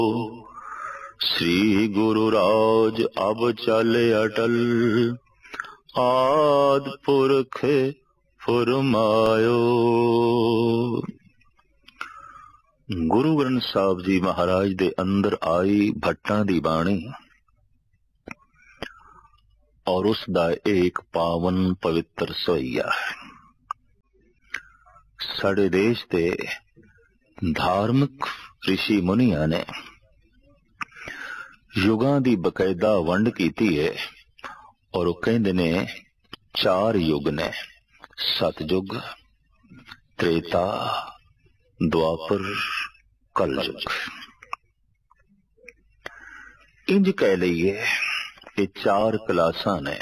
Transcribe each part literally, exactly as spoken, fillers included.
श्री गुरु राज अब चले अटल, आद पुरख फुरमायो। गुरु ग्रंथ साहब जी महाराज दे अंदर आई भट्टां दी बाणी और उसदा एक पावन पवित्र सवैया है। साडे देश दे धार्मिक ऋषि मुनिया ने युगां दी बकायदा वंड कीती है और वो कहंदे ने चार युग ने, सतयुग, त्रेता, द्वापर, कलयुग। इंज कह लईए ये चार क्लासां ने,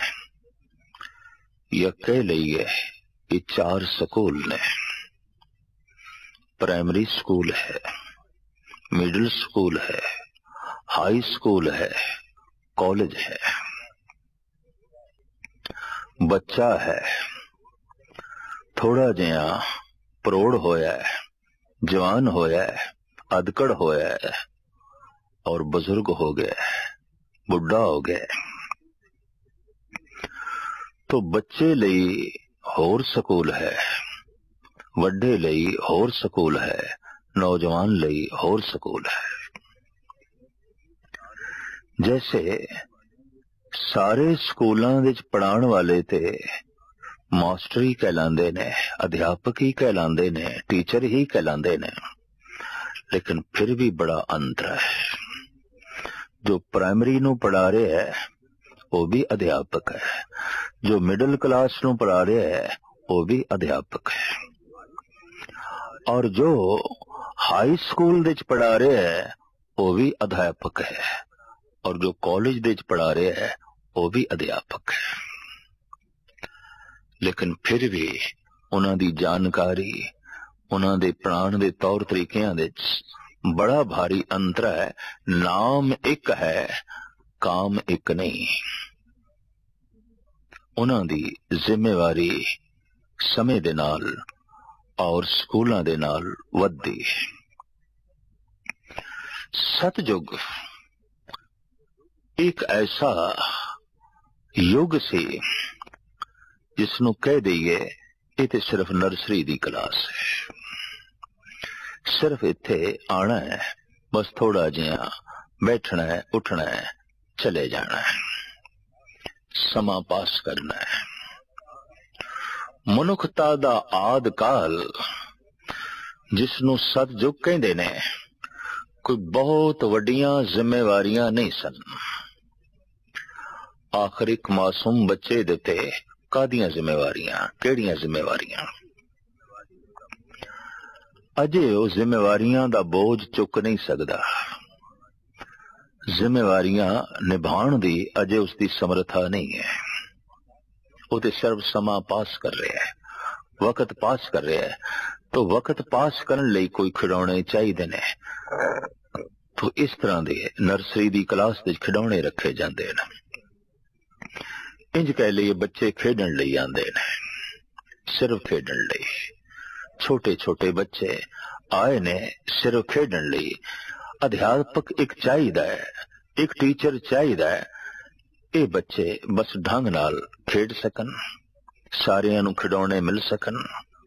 या कह लईए ये चार स्कूल ने। प्राइमरी स्कूल है, मिडिल स्कूल है, हाई स्कूल है, कॉलेज है। बच्चा है, थोड़ा जिहा प्रौढ़ होया है, जवान होया है, अधकड़ होया है और बुजुर्ग हो गया है, बुढ़ा हो गया। तो बच्चे लई होर स्कूल है, वड्डे लई होर स्कूल है, नौजवान लई होर स्कूल है। जैसे सारे स्कूलों विच पढ़ाने वाले ते मास्टर ही कहलांदे ने, अध्यापक ही कहलांदे ने, टीचर ही कहलांदे ने, लेकिन फिर भी बड़ा अंतर है। जो प्राइमरी नू पढ़ा रहे है वो भी अध्यापक है, जो मिडिल क्लास नू पढ़ा रहे है वो भी अध्यापक है, और जो हाई स्कूल विच पढ़ा रहे है वो भी अध्यापक है, और जो कॉलेज विच पढ़ा रहे है वो भी अध्यापक है। लेकिन फिर भी उन्हां दी जानकारी, उन्हां दे पढ़ाण दे तौर तरीकिਆਂ विच बड़ा भारी अंतर है। नाम एक है, काम एक नहीं। उन्हां दी जिम्मेवारी समय दे नाल और स्कूलों दे नाल वधदी। सतयुग एक ऐसा युग सी जिसनों कह दईए ये तो सिर्फ नर्सरी दी क्लास है। सिर्फ इत्थे आना है, बस थोड़ा जिहा बैठना है, उठना है, चले जाना है, समा पास करना है। मनुखता दा आद काल जिसनों सतयुग कहंदे ने, कोई बहुत वड्डियां जिम्मेवारियां नहीं सन। आखिर एक मासूम बच्चे देते कादियां जिम्मेवारियां, केड़ियां जिम्मेवारियां? अजे वो जिम्मेवारियां दा बोझ चुक नहीं सकदा। जिम्मेवारियां निभाण दी अजे उसकी समर्था नहीं है। वो तो सिर्फ समा पास कर रहा है, वक्त पास कर रहा है। तो वक्त पास करने लई कोई खिडौने चाहिए ने, तो इस तरह दे नर्सरी दी क्लास दे खिडौने रखे जाते हैं। इंज कह लिए बच्चे खेडण लई आंदे ने, सिर्फ खेडण लई। छोटे छोटे बच्चे आए ने सिर्फ खेडण लई। अध्यापक एक चाहिदा है, एक टीचर चाहिदा है, ये बच्चे बस ढंग नाल खेड सकन, सारियां नू खिडौने मिल सकन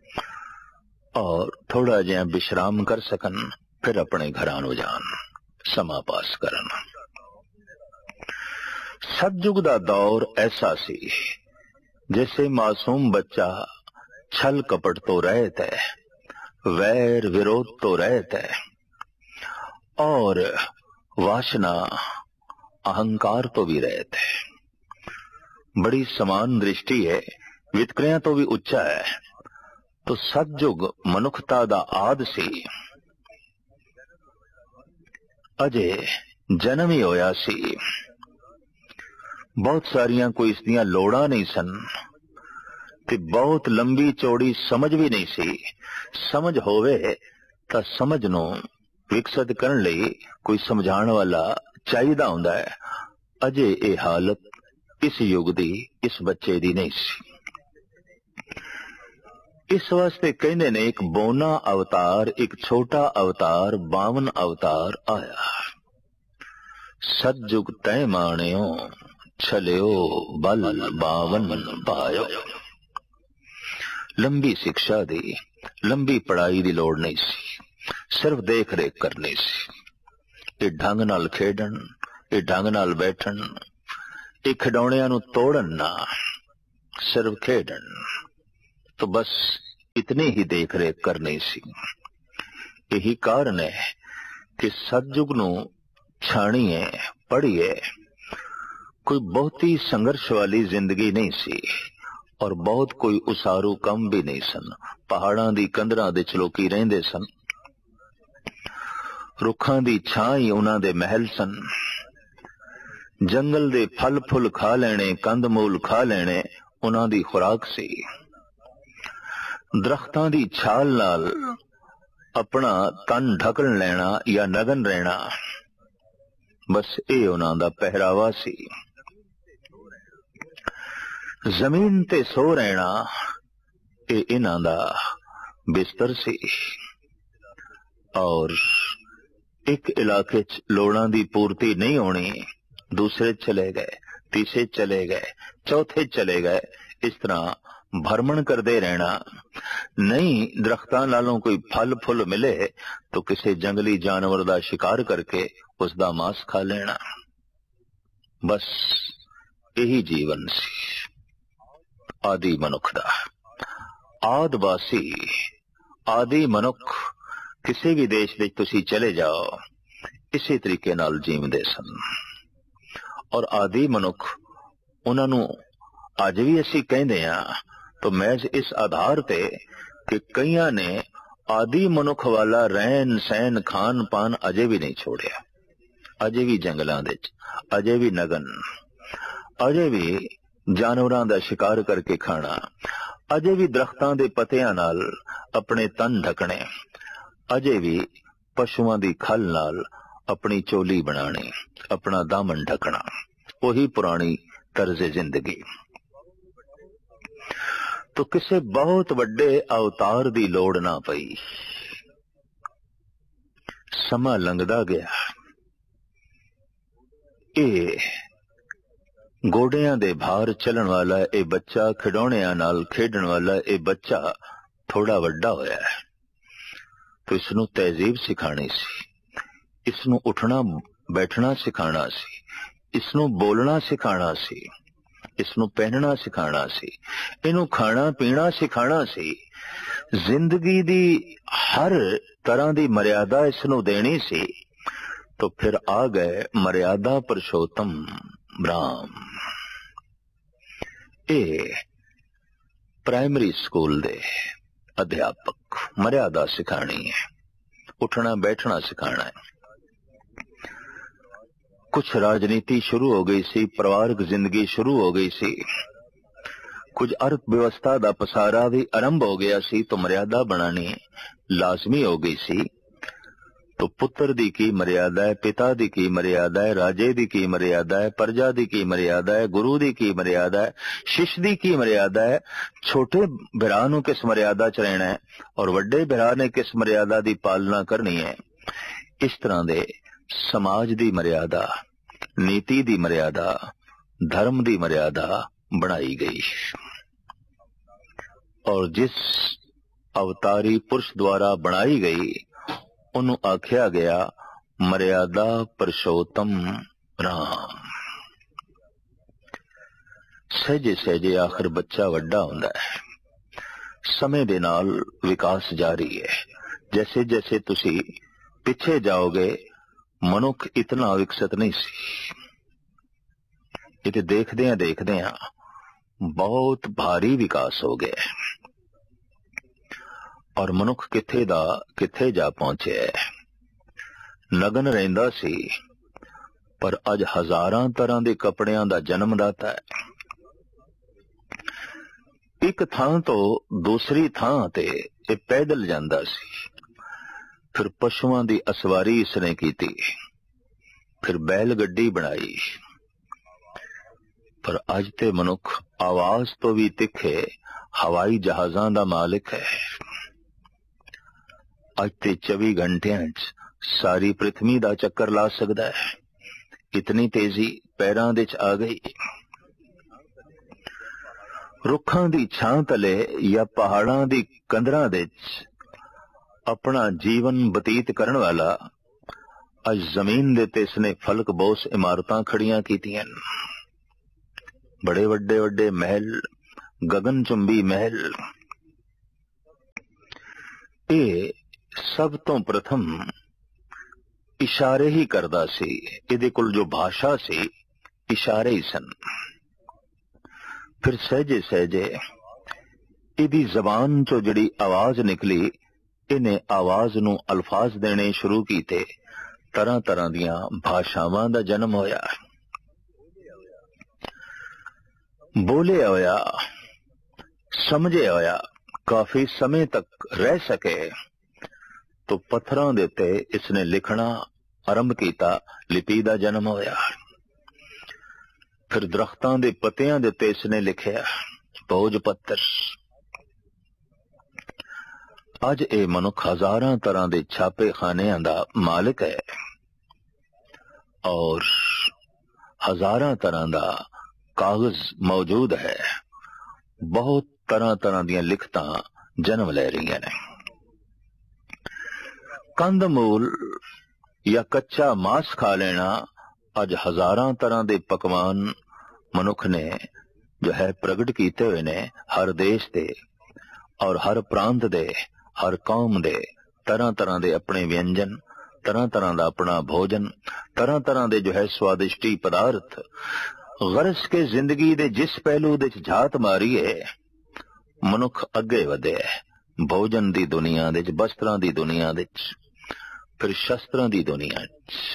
और थोड़ा जिहा विश्राम कर सकन, फिर अपने घरां नू जान, समा पास करन। सतयुग दा दौर ऐसा सी जैसे मासूम बच्चा छल कपट तो रहत है, वैर विरोध तो रहत है, और वासना अहंकार तो भी रहत है। बड़ी समान दृष्टि है, वितकरियां तो भी उच्चा है। तो सतयुग मनुखता दा आद सी। अजे जन्म ही होया सी, बहुत सारियां कोई इसदियां लोड़ां नहीं सन, ते बहुत लंबी चौड़ी समझ भी नहीं सी। समझ होवे तां समझ नूं विकसित करन लई कोई समझाण वाला चाहिदा हुंदा है। अजे ये हालत इस युग दी, इस बच्चे दी नहीं सी। इस वास्ते कहंदे ने एक बोना अवतार, एक छोटा अवतार, बावन अवतार आया। सतजुग तय माणियो छलियो बल बावन पायो। लंबी शिक्षा दी लंबी पढ़ाई दी लोड़ नहीं सी, सिर्फ देख रेख करनी सी। ये ढंग नाल खेडन, ये ढंग नाल बैठन, ये खिडौणियां नूं तोड़न ना, सिर्फ खेडन। तो बस इतनी ही देख रेख करनी सी। यही कारण है कि सतजुग नूं छाणीए पढ़िए। कोई बहुती संघर्ष वाली जिंदगी नहीं सी और बहुत कोई उसारू कम भी नहीं सन। पहाड़ां दी कंधरां दे चलोकी रहिंदे सन, रुखां दी छां ही उन्हां दे महल सन। जंगल दे फल फुल खा लेने, कंद मूल खा लेने उन्हां दी खुराक सी। दरख्तां दी छाल नाल अपना तन ढकण लेना या नगन रहना, बस ये उन्हां दा पहरावा सी। जमीन ते सो रहना ये इन्हां दा बिस्तर सी। और एक इलाके च लोड़ां दी पूर्ति नहीं होनी, दूसरे चले गए, तीसरे चले गए, चौथे चले गए, इस तरह भ्रमण करते रहना। नहीं दरख्तां नालों कोई फल फुल मिले तो किसी जंगली जानवर दा शिकार करके उसदा मांस खा लेना। बस यही जीवन सी आदि मनुख दा। आदवासी आदि मनुख किसी भी देश विच तुसी चले जाओ इसी तरीके नाल जीवदे सन। और आदि मनुख उन्हां नूं अज भी असीं कहंदे हां तो महज इस आधार ते कि कईयां ने आदि मनुख वाला रहन सहन खान पान अजे भी नहीं छोड़िया। अजे भी जंगलां दे च, अजे भी नगन, अजे भी जानवरां दा शिकार करके खाना, अजे भी दरख्तां दे पत्तियां नाल अपने तन ढकने, अजे भी पशुआं दी खल नाल अपनी चोली बनानी, अपना दामन ढकना। वही पुरानी तर्ज जिंदगी। तो किसे बहुत वड्डे अवतार दी लोड़ ना पई। समा लंघदा गया। ए गोडियां दे भार चलन वाला ए बच्चा, खिडौणियां नाल खेडण वाला ए बच्चा थोड़ा वड्डा होया है। तो इसनू तहजीब सिखानी सी, इसनू उठना बैठना सिखाना सी, इसनू बोलना सिखाना सी, इसनू पहनना सिखाना सी, इनू खाना पीना सिखाना सी। जिंदगी दी हर तरह दी मर्यादा इसनू देनी सी। तो फिर आ गए मर्यादा पुरुषोत्तम राम। ए प्राइमरी स्कूल दे अध्यापक मर्यादा सिखानी है, उठना बैठना सिखाना है। कुछ राजनीति शुरू हो गई सी, परिवारक जिंदगी शुरू हो गई सी, कुछ अर्थव्यवस्था दा पसारा भी आरंभ हो गया सी। तो मर्यादा बनानी लाजमी हो गई सी। तो पुत्र दी की मर्यादा है, पिता दी की मर्यादा है, राजे दी की मर्यादा है, प्रजा दी की मर्यादा है, गुरु दी की मर्यादा है, शिष्य दी की मर्यादा है। छोटे भरा नूं किस मर्यादा च रहना है और वड्डे भरा ने किस मर्यादा दी पालना करनी है। इस तरह दे समाज दी मर्यादा, नीति दी मर्यादा, धर्म दी मर्यादा बनाई गई। और जिस अवतारी पुरुष द्वारा बनाई गई उन्हों आख्या गया मर्यादा पुरुषोत्तम राम। सहजे सहजे आखिर बच्चा वड्डा हुंदा है। समय दे नाल विकास जारी है। जैसे जैसे तुसी पिछे जाओगे मनुख इतना विकसित नहीं सी। इते देखदे देखदे बहुत भारी विकास हो गया और मनुख किथे दा किथे जा पहुंचे है। नगन रहिंदा सी पर अज हजारां तरह दे कपड़ियां दा जन्मदाता है। एक थां तो दूसरी थां ते ये पैदल जांदा सी। फिर पशुआं दी असवारी इसने कीती, फिर बैल गड्डी बनाई। पर अज ते मनुख आवाज तो भी तिखे हवाई जहाजां दा मालिक है। अज ते चौबी घंटियां च सारी पृथ्वी दा चक्कर ला सकदा है। इतनी तेजी पैरां दे च आ गई। रुखां दी छां तले या पहाड़ां दी कंदरां दे च अपना जीवन बतीत करन वाला अज जमीन दे ते इसने फलक बोस इमारतां खड़ियां कीतियां। बड़े वड्डे वड्डे महल, गगन चुंबी महल। ये सब तो प्रथम इशारे ही करदा सी। इहदे कोल जो भाषा सी इशारे ही सन। फिर सहजे सहजे इहदी जबान चो जिहड़ी आवाज निकली, इन्हें आवाज नूं अल्फाज देने शुरू कीते। तरह तरह दियां भाषावां दा जन्म होया। बोले होया, समझे होया, काफी समय तक रह सके तो पत्थरां दे ते इसने लिखना आरंभ किया। लिपि दा जन्म होया। फिर दरख्तां दे पत्तियां दे ते इसने लिखिया, भोज पत्तर। अज ए मनुख हजारां तरह दे छापे खानियां दा मालिक है और हजारां तरह दा कागज मौजूद है। बहुत तरह तरह दियां लिखतां जन्म ले रही ने। कंद मूल या कच्चा मांस खा लेना अज हजारां तरह दे पकवान मनुख ने जो है प्रगट किए हुए ने। हर देश दे और हर प्रांत दे, हर कौम दे तरह तरह दे अपने व्यंजन, तरह तरह दा अपना भोजन, तरह तरह दे जो है स्वादिष्टी पदार्थ। गरज के जिंदगी दे जिस पहलू दे झात मारीए मनुख अगे वधे। भोजन दी दुनिया दे, वस्त्रां दी दुनिया दे, फिर शस्त्रां दी दुनिया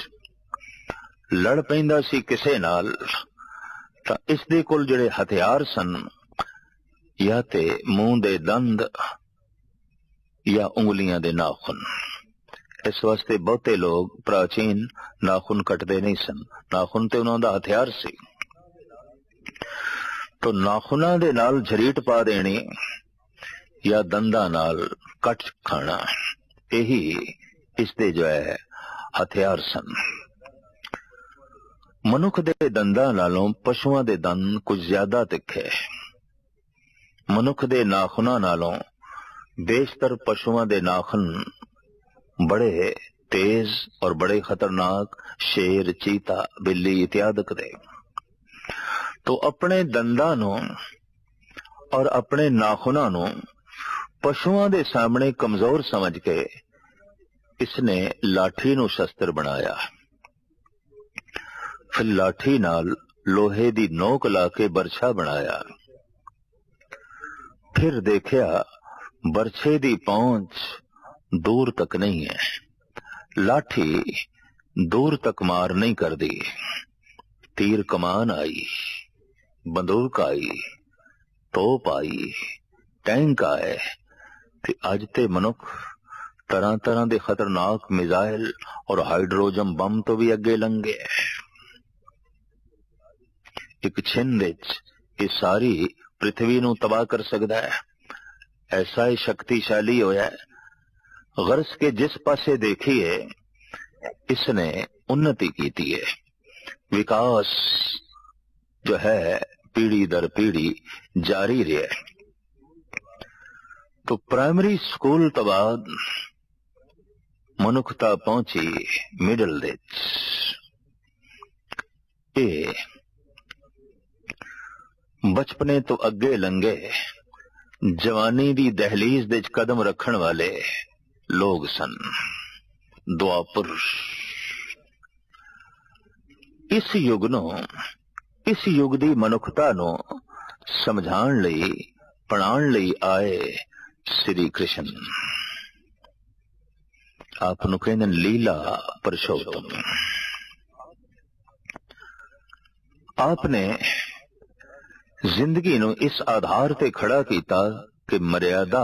च लड़ पैंदा सी किसे नाल तां इस दे कोल जिहड़े हथियार सन, या ते मूंह दे दंद या उंगलियां दे नाखून। इस वास्ते बहुते लोग प्राचीन नाखून कटदे नहीं सन। नाखून ते उन्हां दा हथियार सी। तो नाखूनां दे नाल झरीट पा देनी या दंदा नाल कट खाना, यही इसदे जो है हथियार सन। मनुख दे दंदा नालों पशुआं दे दंद कुछ ज्यादा तिखे। मनुख दे नाखूनां नालों बेशतर पशुआं दे नाखून बड़े तेज और बड़े खतरनाक, शेर, चीता, बिल्ली इत्यादि दे। तो अपने दंदां नूं और अपने नाखूनां नूं पशुआं दे सामने कमजोर समझ के इसने लाठी नूं शस्त्र बनाया। फिर लाठी नाल लोहे दी नोक लाके बरछा बनाया। फिर देखिया बरछे दी पहुंच दूर तक नहीं है। लाठी दूर तक मार नहीं कर दी। तीर कमान आई, बंदूक आई, तोप आई, टैंक आए। ते अज ते मनुख तरह तरह दे खतरनाक मिसाइल और हाइड्रोजन बम तो भी अगे लंघे। एक छिन विच ये सारी पृथ्वी नूं तबाह कर सकदा है। ऐसा ही शक्तिशाली होया है। गरज के जिस पासे देखिए इसने उन्नति की है। विकास जो है पीढ़ी दर पीढ़ी जारी रहे। तो प्राइमरी स्कूल तो बाद मनुखता पहुंची मिडल दे। ए बचपने तो अगे लंघे जवानी दी दहलीज दे कदम रखण वाले लोग सन। द्वापर इस युग नो इस युग दी मनुखता नो समझाण लई पढ़ाण लई आए श्री कृष्ण। आप नु कहंदे लीला पुरुषोत्तम। आपने जिंदगी नु इस आधार ते खड़ा कीता कि मर्यादा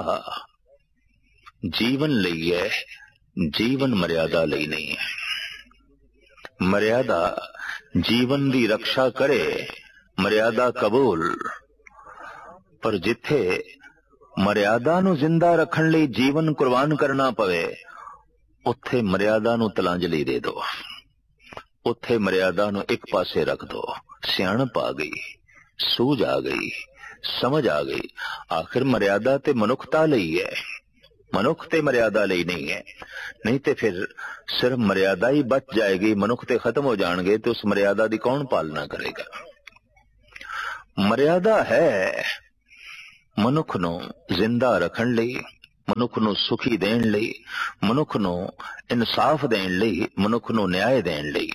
जीवन लई है, जीवन मर्यादा लई नहीं है। मर्यादा जीवन दी रक्षा करे, मर्यादा कबूल। पर जिथे मर्यादा नु जिंदा रखण लई जीवन कुर्बान करना पवे, उत्थे मर्यादा नु तलांजलि दे दो। उत्थे मर्यादा नूं एक पासे रख दो। सियाणप आ गई, सूझ आ गई, समझ आ गई। आखिर मर्यादा ते मनुखता लई है, मनुख ते मर्यादा लई नहीं है। नहीं ते फिर सिर्फ मर्यादा ही बच जाएगी, मनुख ते खत्म हो जाएंगे, तो उस मर्यादा की कौन पालना करेगा। मर्यादा है मनुख नूं जिंदा रखण लई, मनुख नूं सुखी देण लई, मनुख नूं इंसाफ देण लई, मनुख नूं न्याय देण लई।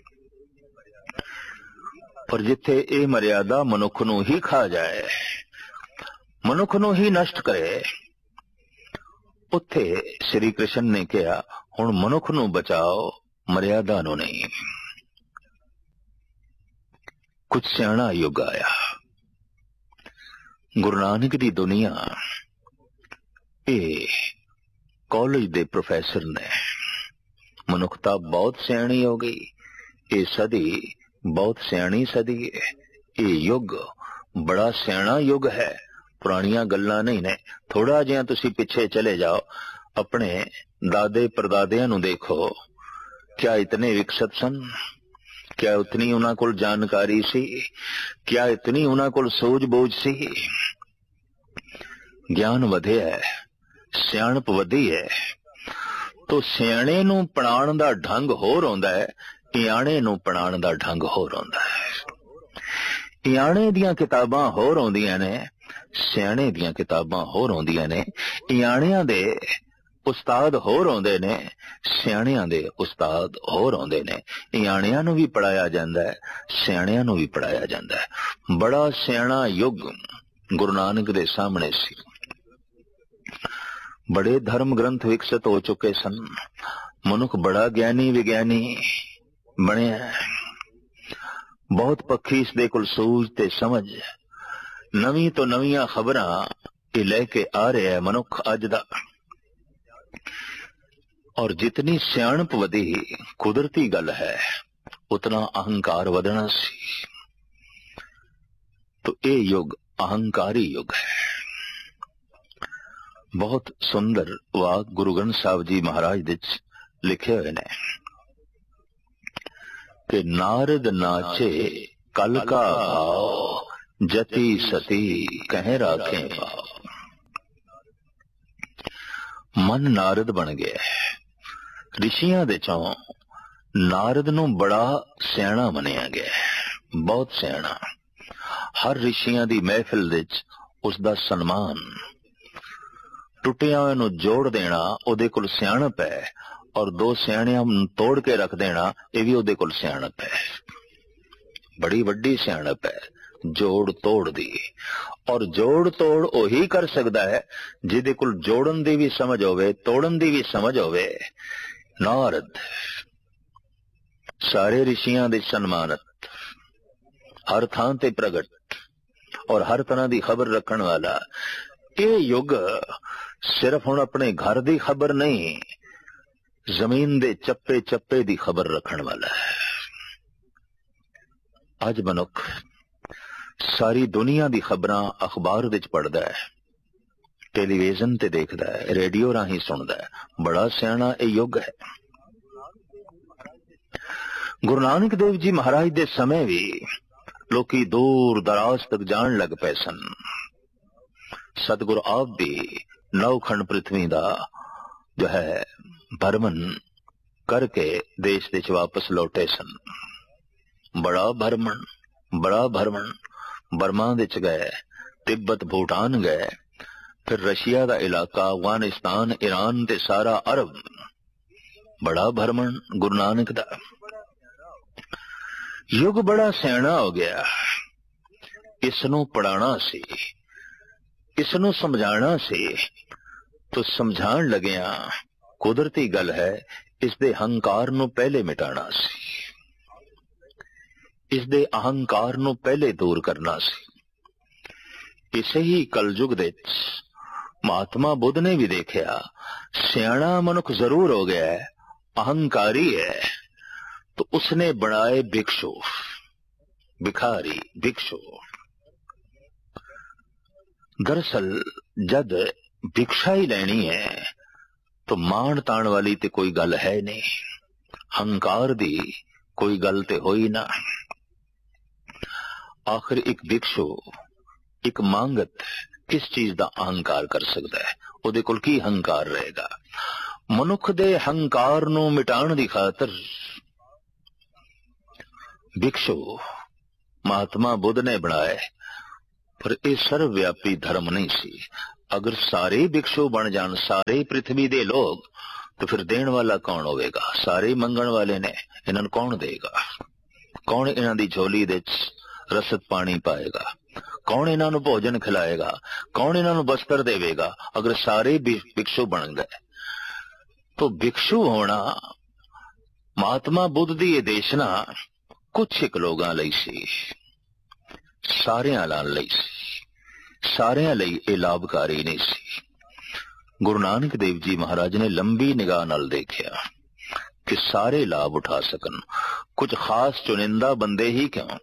पर जिथे ये मर्यादा मनुख नूं ही खा जाए, मनुख नूं ही नष्ट करे, उत्थे श्री कृष्ण ने कहा हुण मनुख नूं बचाओ, मर्यादा नूं नहीं। कुछ सियाणा युग आया। गुरु नानक दी दुनिया ये कॉलेज दे प्रोफेसर ने, मनुखता बहुत सियाणी हो गई, ये सदी बहुत सियाणी सदी है, ये युग बड़ा सियाणा युग है। पुरानियां गल्लां नहीं ने। थोड़ा जिहा तुसी पिछे चले जाओ, अपने दादे परदादियां नूं देखो, क्या इतने विकसित सन? क्या उतनी उन्हां कोल जानकारी सी? क्या इतनी उन्हां कोल सूझ-बूझ सी? ज्ञान वधिया है, सियाणप वधी है, तो सियाणे नूं पढ़ाउण दा ढंग होर हुंदा है, इयाणे नूं पढ़ाउण दा ढंग होर हुंदा है। इयाणे दियां किताबां होर हुंदियां ने, सियाणे दियां किताबां होर हुंदियां ने। इयाणियां दे उस्ताद होर हुंदे ने, सियाणियां दे उस्ताद होर हुंदे ने। इयाणियां नूं भी पढ़ाया जांदा है, सियाणियां नूं भी पढ़ाया जांदा है। बड़ा सियाणा युग गुरु नानक दे सामने सी। बड़े धर्म ग्रंथ विकसित हो चुके सन, मनुख बड़ा ज्ञानी विज्ञानी बनिया, बहुत पक्षी इसदे कोल सूझ ते समझ, नवी तो नवीं खबरां ये लेके आ रहा है मनुख अज दा। और जितनी सियाणप वधी, कुदरती गल है, उतना अहंकार वधना सी। तो ये युग अहंकारी युग है। बहुत सुंदर वाक गुरु ग्रंथ साहब जी महाराज दे लिखे हुए ने कि नारद नाचे कल का भाव, जति सती कह राखें भाव। मन नारद बन गया है। ऋषियां दे चों नारद नूं बड़ा सियाणा मनिया गया है, बहुत सियाणा। हर ऋषियां दी महफिल विच उसदा सन्मान, टुटिया नूं जोड़ देना उहदे कोल सियाणप है, और दो सियाणियां नूं तोड़ के रख देना ये भी उहदे कोल सियाणप है। बड़ी वड्डी सियाणप है जोड़ तोड़ दी। और जोड़ तोड़ ओही कर सकदा है जिहदे कोल जोड़न दी भी समझ होवे, तोड़न दी भी समझ होवे। नारद सारे ऋषियां दे सन्मानत, हर थां ते प्रगट, और हर तरह दी खबर रखण वाला। ये युग सिर्फ हुण अपने घर दी खबर नहीं, जमीन दे चप्पे चप्पे दी खबर रखण वाला है। अज मनुख सारी दुनिया दी खबरां अखबार विच पढ़दा है, टेलीविजन ते देखदा है, रेडियो राही सुनदा है। बड़ा सियाणा ये युग है। गुरु नानक देव जी महाराज दे समय भी लोकी दूर दराज तक जान लग पे सन। सतगुरु आप भी नौखंड पृथ्वी दा जो है भरमन करके देश देश वापस लौटे सन। बड़ा भरमन, बड़ा भरमन। बर्मा विच गए, तिब्बत भूटान गए, फिर रशिया दा इलाका, अफगानिस्तान, ईरान ते सारा अरब। बड़ा भरमन गुरु नानक दा। युग बड़ा सियाणा हो गया। इसनू पढ़ाना सी, इसनू समझाना सी, तो समझाण लगिया कुदरती गल है, इसदे अहंकार नू पहले मिटाना सी, इसदे अहंकार नू पहले दूर करना सी। इसे ही कलयुग दे महात्मा बुद्ध ने भी देखा, सियाणा मनुख जरूर हो गया है, अहंकारी है, तो उसने बनाए भिक्षु, भिखारी, भिक्षु। दरअसल जद भिक्षा ही लेनी है तो मान ताण वाली ते कोई गल है नहीं। हंकार दी कोई गल ते होई ना। आखिर एक भिक्षु, एक मांगत किस चीज का अहंकार कर सकता है? ਉਹਦੇ ਕੋਲ ਕੀ ਹੰਕਾਰ रहेगा? मनुख दे हंकार नू मिटाण दी खातर भिक्षु महात्मा बुद्ध ने बनाए, पर यह सर्वव्यापी धर्म नहीं सी। अगर सारे भिक्षु बन जान, सारे पृथ्वी दे लोग, तो फिर देण वाला कौन होवेगा? सारे मंगण वाले ने, इन्हां नूं कौन देगा? कौन इन्हां दी झोली दे रसद पानी पाएगा? कौन इन्हां नूं भोजन खिलाएगा? कौन इन्हां नूं वस्त्र देवेगा? अगर सारे भिक्षु बन गए तो भिक्षु होना महात्मा बुद्ध दी यह देशना कुछ एक लोगां लई सी, सारियां लई सी, सारियां लई यह लाभकारी नहीं सी। गुरु नानक देव जी महाराज ने लंबी निगाह नाल देखिया कि सारे लाभ उठा सकन, कुछ खास चुनिंदा बंदे ही क्यों।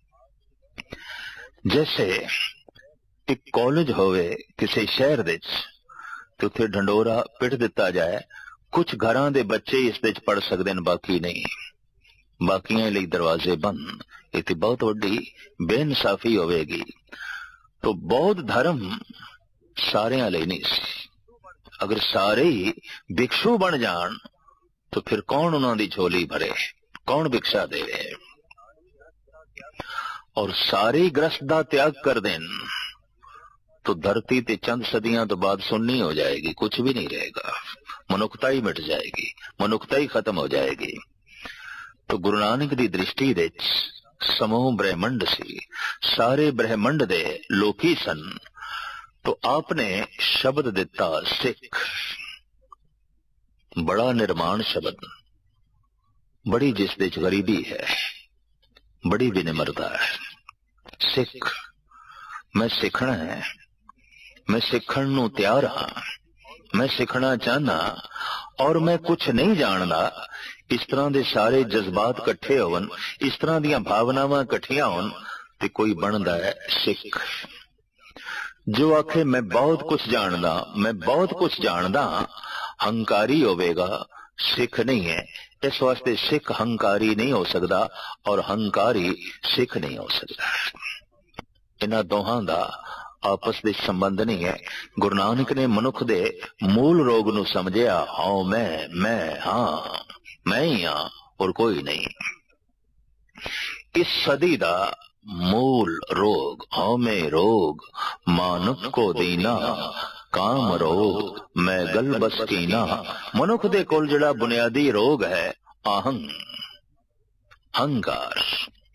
जैसे एक कॉलेज होवे किसी शहर दे ते उत्थे ढंडोरा पिट दिता जाए, कुछ घरां दे बच्चे इस दे पढ़ सकते हैं, बाकी नहीं, बाकियां लई दरवाजे बंद। इतनी बहुत वड्डी बेइंसाफी होवेगी। तो बौद्ध धर्म सारियां लई नहीं सी। अगर सारे ही भिक्षु बन जान तो फिर कौन उन्हां दी झोली भरे, कौन भिक्षा देवे? और सारे ग्रस्त दा त्याग कर देन तो धरती ते चंद सदियां तो बाद सुन्नी हो जाएगी, कुछ भी नहीं रहेगा, मनुखता ही मिट जाएगी, मनुखता ही खत्म हो जाएगी। तो गुरु नानक दी दृष्टि दे समूह ब्रह्मंड सी, सारे ब्रह्मंड दे लोकी सन। तो आपने शब्द दिता सिख, बड़ा निर्माण शब्द, बड़ी जिस दे गरीबी है, बड़ी विनम्रता है। सिख, मैं सीखना है, मैं सीखण नूं तैयार हाँ, मैं सीखना चाहना और मैं कुछ नहीं जानदा। इस तरह दे सारे जज्बात इकट्ठे होवन, इस तरह दियां भावनावां इकट्ठियां होन ते कोई बनदा है सिख। जो आखे मैं बहुत कुछ जानदा, मैं बहुत कुछ जानदा, हंकारी होवेगा, सिख नहीं है। इस वास्ते सिख हंकारी नहीं हो सकता और हंकारी सिख नहीं हो सकता। इन्हां दोहां दा आपस दे संबंध नहीं है। गुरु नानक ने मनुख दे मूल रोग नूं समझिया, हां मैं, मैं हाँ, मैं ही हाँ और कोई नहीं। इस सदी दा मूल रोग हौमे रोग, मानुख को दीना काम रोग, मैं गल बस कीना। मनुख दे कोल जिहड़ा बुनियादी रोग है आहंग, हंकार,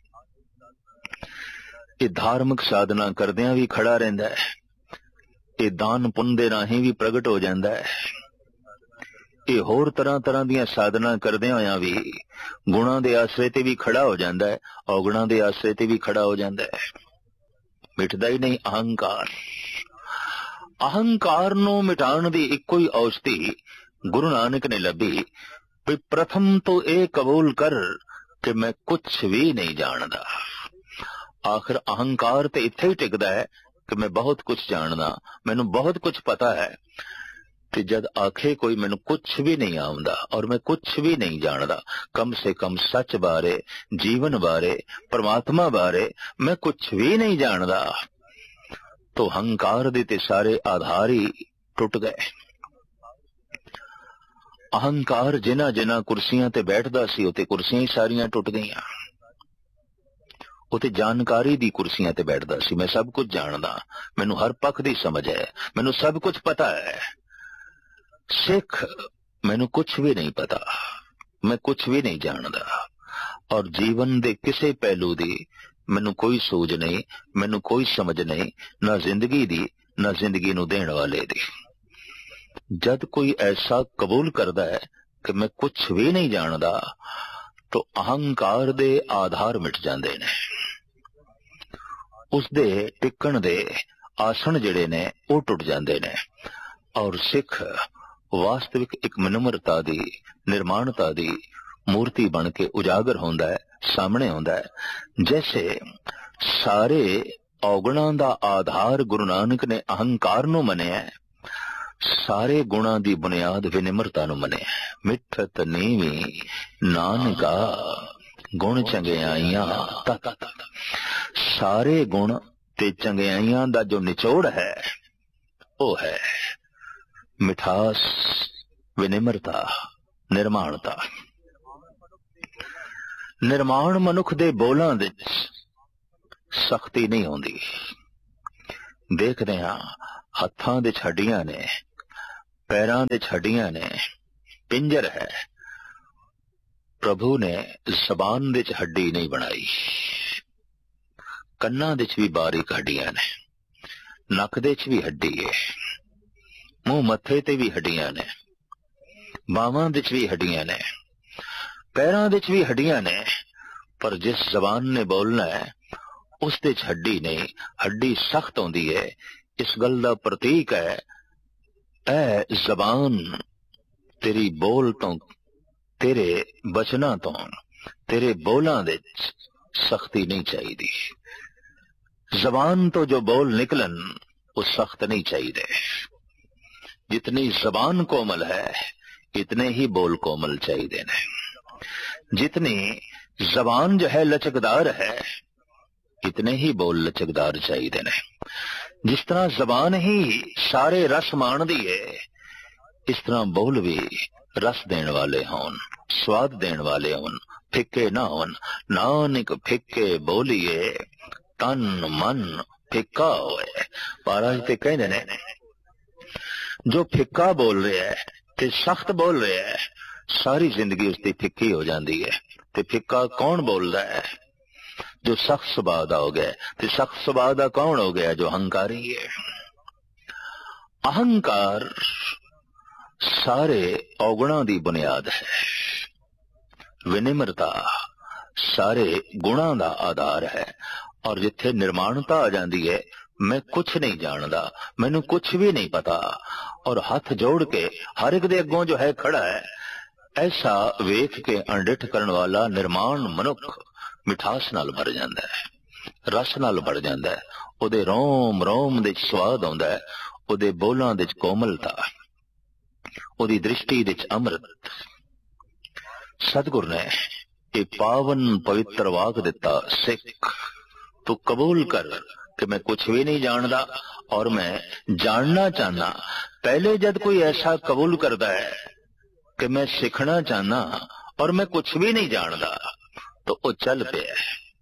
ये धार्मिक साधना करदियां भी खड़ा रहिंदा है, ये दान पुण्य दे राहीं भी प्रगट हो जांदा है, ये होर तरह तरह दियां साधना करदियां होयां भी गुणां दे आसरे ते भी खड़ा हो जांदा है, अवगुणां दे आसरे ते भी खड़ा हो जांदा है। मिटदा ही नहीं अहंकार। अहंकार नूं मिटाण दी इक्को ही औषधि गुरु नानक ने लभी भी प्रथम तो ये कबूल कर कि मैं कुछ भी नहीं जानदा। आखिर अहंकार ते इत्थे ही टिकदा है कि मैं बहुत कुछ जानदा, मैनू बहुत कुछ पता है। कि जद आखे कोई मैनू कुछ भी नहीं आउंदा और मैं कुछ भी नहीं जानदा, कम से कम सच बारे, जीवन बारे, परमात्मा बारे मैं कुछ भी नहीं जानदा, तो हंकार दे ते सारे आधार ही टुट गए। अहंकार जिन्हां जिन्हां कुर्सियां ते बैठदा सी उते कुर्सियां ही सारियां टुट गईयां। उते जानकारी दी कुर्सियां ते बैठदा सी, मैं सब कुछ जानदा, मैनू हर पक्ष दी समझ है, मैनू सब कुछ पता है। सिख मैनू कुछ भी नहीं पता, मैं कुछ भी नहीं जानदा और जीवन दे किसी पहलू दी मैनू कोई सूझ नहीं, मैनू कोई समझ नहीं, ना जिंदगी दी ना जिंदगी नू देण वाले दी। जद कोई ऐसा कबूल करदा है कि मैं कुछ भी नहीं जानदा तो अहंकार दे आधार मिट जांदे ने, उस दे टिकण दे आसन जिहड़े ने वो टुट जांदे ने। और सिख वास्तविक एक विनम्रता दी, निर्माणता दी मूर्ति बन के उजागर होंदा है, सामने होंदा है। जैसे सारे औगुणां दा आधार गुरु नानक ने अहंकार नू मनिया, सारे गुणां दी बुनियाद विनम्रता नू मनिया। मिठत नीवी नानका गुण चंगियाइयां तत सारे गुण ते चंगियाइयां दा जो निचोड़ है वो है मिठास, विनिम्रता, निर्माणता। निर्माण मनुख दे बोलां विच सख्ती नहीं होंदी। देखदे हां हत्थां दे हड्डियां ने, पैरां दे हड्डियां ने, पिंजर है। प्रभु ने जबान दे हड्डी नहीं बनाई। कन्नां दे भी बारीक हड्डियां ने, नक दे भी हड्डी है, मुंह मत्थे ते भी हड्डियां ने, बावां दे भी हड्डियां ने, पैरां दे भी हड्डियां ने। पर जिस जबान ने बोलना है उस दे हड्डी नहीं, हड्डी सख्त होंदी है। इस गल दा प्रतीक है ऐ जबान तेरी बोल तो, तेरे बचना तो, तेरे बोलां दे सख्ती नहीं चाहिए। जबान तो जो बोल निकलन वो सख्त नहीं चाहिए। जितनी जबान कोमल है इतने ही बोल कोमल चाहिए ने। जितनी जबान जो है लचकदार है इतने ही बोल लचकदार चाहिए ने। जिस तरह जबान ही सारे रस माणदी है इस तरह बोल भी रस देने वाले होन, स्वाद देने वाले होन, फिक्के ना होन। नानक फिक्के बोलिए तन मन फिक्का होए। महाराज ते कहते ने जो फिक्का बोल रहा है ते सख्त बोल रहा है सारी जिंदगी उसकी फिक्की हो जाती है। ते फिक्का कौन बोल रहा है? जो सख्त सुभाव दा हो गया। ते सख्त सुभाव दा कौन हो गया? जो अहंकारी है। अहंकार सारे औगुणों की बुनियाद है। विनिम्रता सारे गुणों का आधार है। और जिथे निर्माणता आ जाती है मैं कुछ नहीं जानता, मैनू कुछ भी नहीं पता, और हाथ जोड़ के हर एक दे अगों जो है खड़ा है, ऐसा वेख के अणडिठ करने वाला निर्माण मनुख मिठास नाल भर जाता है, रस नाल भर जाता है। उहदे रोम रोम दे स्वाद आउंदा है, उहदे बोलां दे कोमलता, उहदी दृष्टि दे अमृत। सतगुर ने ये पावन पवित्र वाक दिता, सिख तू कबूल कर कि मैं कुछ भी नहीं जानता और मैं जानना चाहना। पहले जब कोई ऐसा कबूल करता है कि मैं सीखना चाहना और मैं कुछ भी नहीं जानता तो वो चल पे है,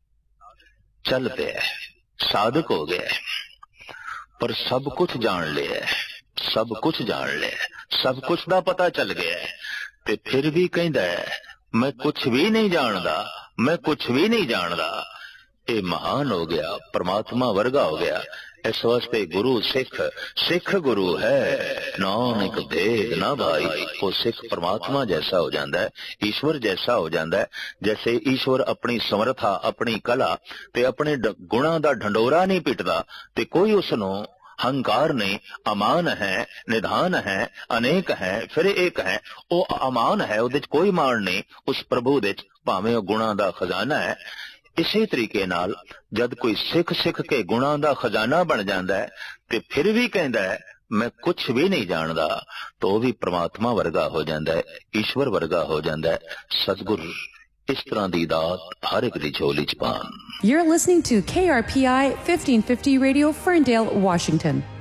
चल पे है, साधक हो गया। पर सब कुछ जान लिया, सब कुछ जान लिया, सब कुछ का पता चल गया है, ते फिर भी कहता है मैं कुछ भी नहीं जानता, मैं कुछ भी नहीं जानता। ये महान हो गया, परमात्मा वर्गा हो गया। इस वास्ते गुरु सिख, सिख गुरु है, नानक भेद ना भाई। वो सिख परमात्मा जैसा हो जाता है, ईश्वर जैसा हो जाता है। जैसे ईश्वर अपनी समर्था, अपनी कला ते अपने गुणा दा ढंडोरा नहीं पिटदा ते कोई उसनों हंकार नहीं। अमान है, निधान है, अनेक है, फिर एक है। वो अमान है, उहदे च कोई मान नहीं। उस प्रभु दे च भावें गुणा दा खजाना है। इसी तरीके नाल जद कोई सिख सिख के गुणा दा खजाना बन जाता है ते फिर भी कहता है मैं कुछ भी नहीं जानता, तो भी परमात्मा वर्गा हो जाता है, ईश्वर वर्गा हो जाता है। सतगुर इस तरह दी दात हर एक दी झोली च पान। You're listening to K R P I fifteen fifty Radio, Ferndale, Washington.